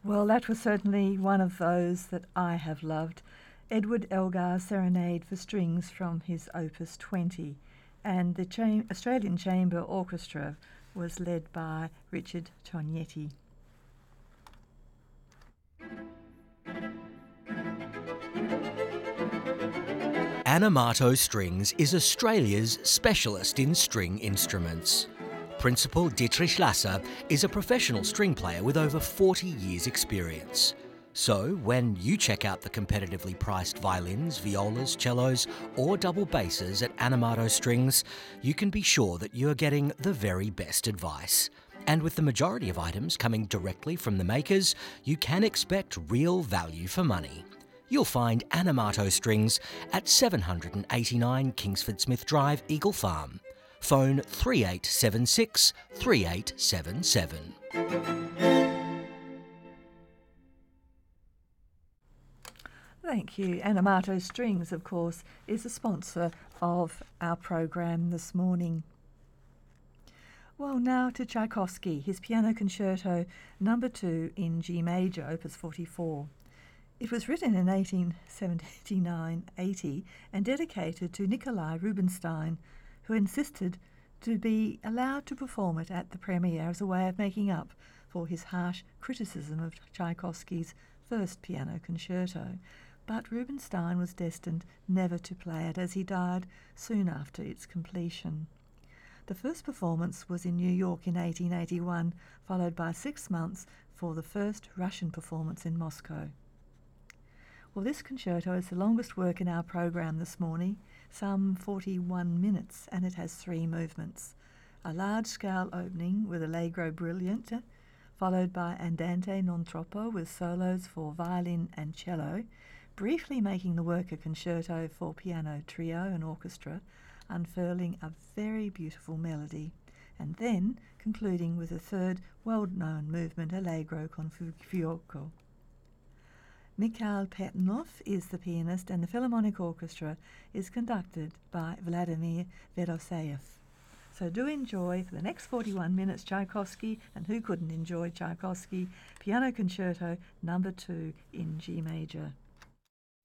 Well, that was certainly one of those that I have loved. Edward Elgar's Serenade for Strings from his Opus 20, and the Australian Chamber Orchestra was led by Richard Tognetti. Anamato Strings is Australia's specialist in string instruments. Principal Dietrich Lasser is a professional string player with over 40 years' experience. So, when you check out the competitively priced violins, violas, cellos, or double basses at Anamato Strings, you can be sure that you are getting the very best advice. And with the majority of items coming directly from the makers, you can expect real value for money. You'll find Anamato Strings at 789 Kingsford Smith Drive, Eagle Farm. Phone 3876 3877. Thank you. Anamato Strings, of course, is a sponsor of our program this morning. Well, now to Tchaikovsky, his Piano Concerto No. 2 in G major, Opus 44. It was written in 1879-80 and dedicated to Nikolai Rubinstein, who insisted to be allowed to perform it at the premiere as a way of making up for his harsh criticism of Tchaikovsky's first piano concerto. But Rubinstein was destined never to play it, as he died soon after its completion. The first performance was in New York in 1881, followed by 6 months for the first Russian performance in Moscow. Well, this concerto is the longest work in our program this morning, some 41 minutes, and it has 3 movements. A large-scale opening with Allegro Brillante, followed by Andante non troppo with solos for violin and cello, briefly making the work a concerto for piano trio and orchestra, unfurling a very beautiful melody, and then concluding with a third well-known movement, Allegro con fuoco. Mikhail Petnov is the pianist, and the Philharmonic Orchestra is conducted by Vladimir Fedoseev. So do enjoy, for the next 41 minutes, Tchaikovsky, and who couldn't enjoy Tchaikovsky, Piano Concerto No. 2 in G major.